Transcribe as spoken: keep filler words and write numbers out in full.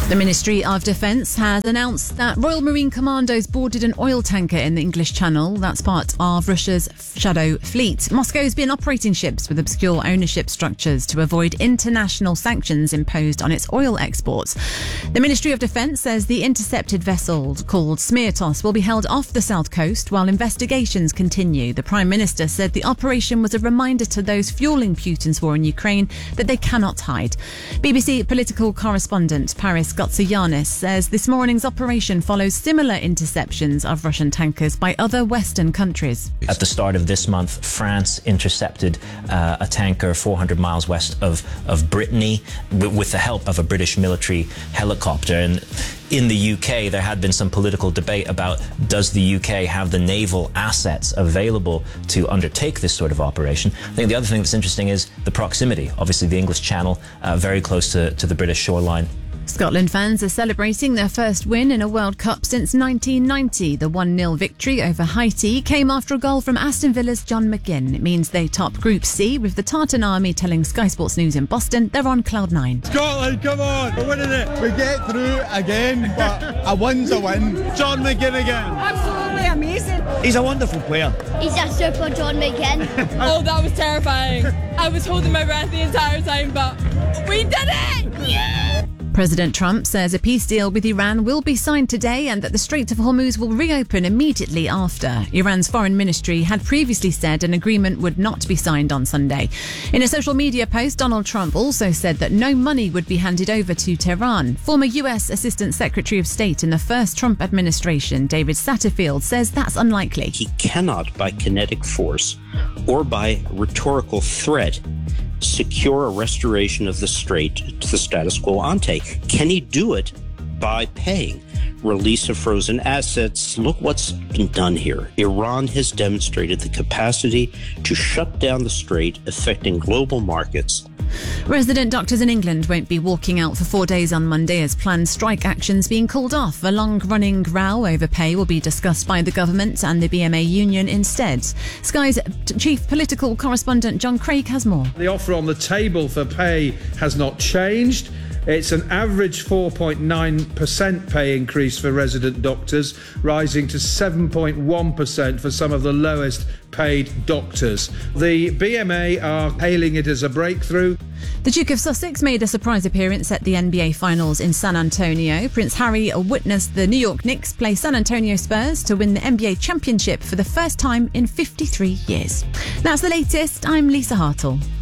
The Ministry of Defence has announced that Royal Marine Commandos boarded an oil tanker in the English Channel. That's part of Russia's Shadow Fleet. Moscow's been operating ships with obscure ownership structures to avoid international sanctions imposed on its oil exports. The Ministry of Defence says the intercepted vessel called Smirtos will be held off the south coast while investigations continue. The Prime Minister said the operation was a reminder to those fueling Putin's war in Ukraine that they cannot hide. B B C political correspondent Paris Gotsuyanis says this morning's operation follows similar interceptions of Russian tankers by other Western countries. At the start of this month, France intercepted uh, a tanker four hundred miles west of, of Brittany w- with the help of a British military helicopter. And in the U K, there had been some political debate about does the U K have the naval assets available to undertake this sort of operation. I think the other thing that's interesting is the proximity. Obviously, the English Channel, uh, very close to, to the British shoreline. Scotland fans are celebrating their first win in a World Cup since nineteen ninety. The one nil victory over Haiti came after a goal from Aston Villa's John McGinn. It means they top Group C, with the Tartan Army telling Sky Sports News in Boston they're on cloud nine. Scotland, come on, we're winning it. We get through again, but a win's a win. John McGinn again. Absolutely amazing. He's a wonderful player. He's a super John McGinn. Oh, that was terrifying. I was holding my breath the entire time, but we did it! Yeah! President Trump says a peace deal with Iran will be signed today and that the Strait of Hormuz will reopen immediately after. Iran's foreign ministry had previously said an agreement would not be signed on Sunday. In a social media post, Donald Trump also said that no money would be handed over to Tehran. Former U S Assistant Secretary of State in the first Trump administration, David Satterfield, says that's unlikely. He cannot, by kinetic force or by rhetorical threat, secure a restoration of the strait to the status quo ante. Can he do it by paying? Release of frozen assets. Look what's been done here. Iran has demonstrated the capacity to shut down the strait, affecting global markets. Resident doctors in England won't be walking out for four days on Monday as planned strike actions being called off. A long-running row over pay will be discussed by the government and the B M A union instead. Sky's chief political correspondent John Craig has more. The offer on the table for pay has not changed. It's an average four point nine percent pay increase for resident doctors, rising to seven point one percent for some of the lowest paid doctors. The B M A are hailing it as a breakthrough. The Duke of Sussex made a surprise appearance at the N B A Finals in San Antonio. Prince Harry witnessed the New York Knicks play San Antonio Spurs to win the N B A championship for the first time in fifty-three years. That's the latest. I'm Lisa Hartle.